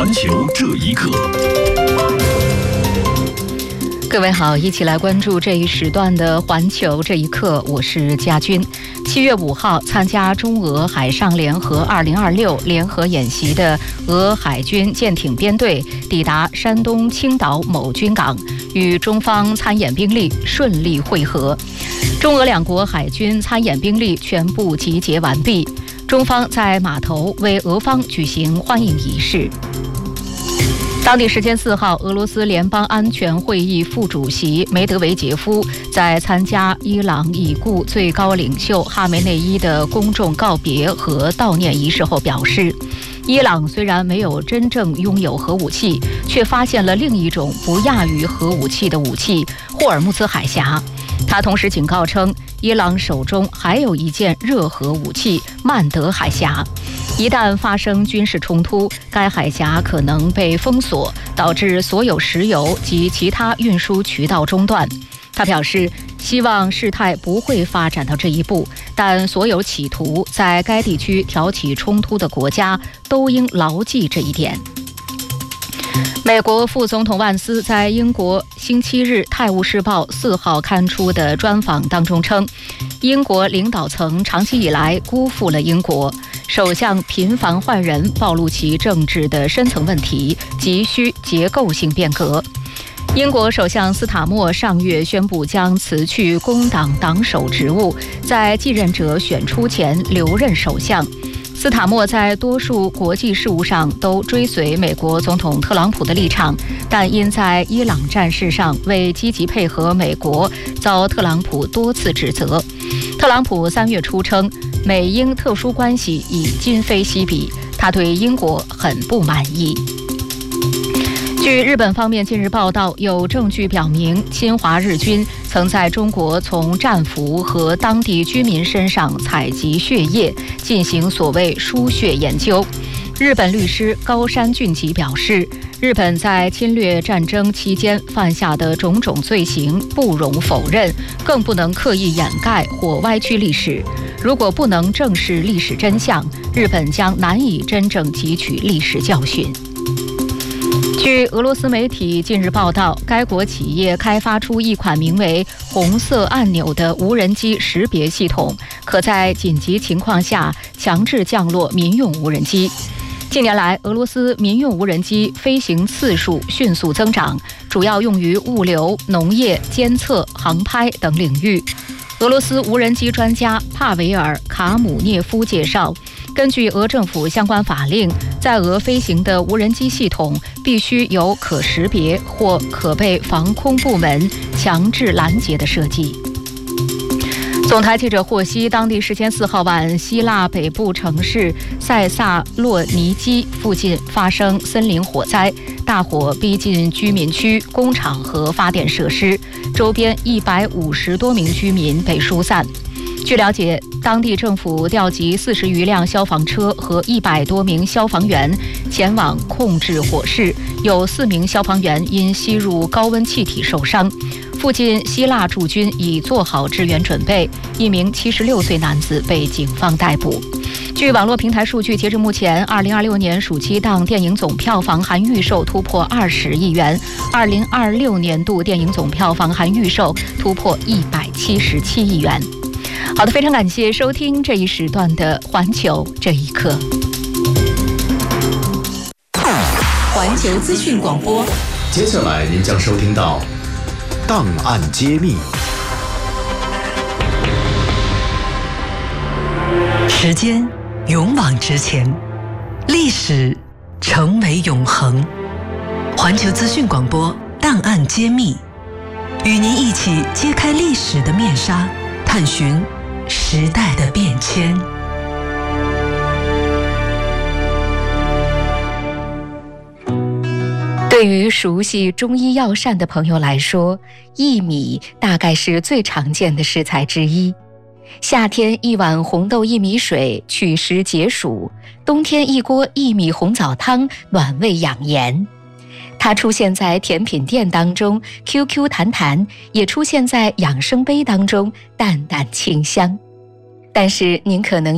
环球这一刻。 各位好，一起来关注这一时段的环球这一刻，我是佳君。7月5号，参加中俄海上联合2026联合演习的俄海军舰艇编队抵达山东青岛某军港，与中方参演兵力顺利会合。中俄两国海军参演兵力全部集结完毕，中方在码头为俄方举行欢迎仪式。当地时间4号，俄罗斯联邦安全会议副主席梅德韦杰夫在参加伊朗已故最高领袖哈梅内伊的公众告别和悼念仪式后表示，伊朗虽然没有真正拥有核武器，却发现了另一种不亚于核武器的武器——霍尔木兹海峡。他同时警告称，伊朗手中还有一件热核武器——曼德海峡。一旦发生军事冲突，该海峡可能被封锁，导致所有石油及其他运输渠道中断。他表示，希望事态不会发展到这一步，但所有企图在该地区挑起冲突的国家都应牢记这一点。美国副总统万斯在英国星期日《泰晤士报》4号刊出的专访当中称，英国领导层长期以来辜负了英国，首相频繁换人暴露其政治的深层问题，急需结构性变革。英国首相斯塔默上月宣布将辞去工党党首职务，在继任者选出前留任首相。斯塔默在多数国际事务上都追随美国总统特朗普的立场，但因在伊朗战事上未积极配合美国，遭特朗普多次指责。特朗普3月初称，美英特殊关系已今非昔比，他对英国很不满意。据日本方面近日报道，有证据表明侵华日军曾在中国从战俘和当地居民身上采集血液，进行所谓输血研究。日本律师高山俊吉表示，日本在侵略战争期间犯下的种种罪行不容否认，更不能刻意掩盖或歪曲历史。如果不能正视历史真相，日本将难以真正汲取历史教训。据俄罗斯媒体近日报道，该国企业开发出一款名为“红色按钮”的无人机识别系统，可在紧急情况下强制降落民用无人机。近年来，俄罗斯民用无人机飞行次数迅速增长，主要用于物流、农业、监测、航拍等领域。俄罗斯无人机专家帕维尔·卡姆涅夫介绍，根据俄政府相关法令，在俄飞行的无人机系统必须有可识别或可被防空部门强制拦截的设计。总台记者获悉，当地时间4号晚，希腊北部城市塞萨洛尼基附近发生森林火灾，大火逼近居民区、工厂和发电设施，周边150多名居民被疏散。据了解，当地政府调集40余辆消防车和100多名消防员前往控制火势，有4名消防员因吸入高温气体受伤。附近希腊驻军已做好支援准备，1名76岁男子被警方逮捕。据网络平台数据，截至目前，2026年暑期档电影总票房含预售突破20亿元，2026年度电影总票房含预售突破177亿元。好的，非常感谢收听这一时段的环球这一刻。 环球资讯广播， 接下来您将收听到档案揭秘。 时间勇往直前，历史成为永恒。环球资讯广播档案揭秘，与您一起揭开历史的面纱，探寻时代的变迁。 对于熟悉中医药膳的朋友来说，薏米大概是最常见的食材之一。夏天一碗红豆薏米水祛湿解暑，冬天一锅薏米红枣汤暖胃养颜。它出现在甜品店当中 QQ 弹弹，也出现在养生杯当中淡淡清香。但是您可能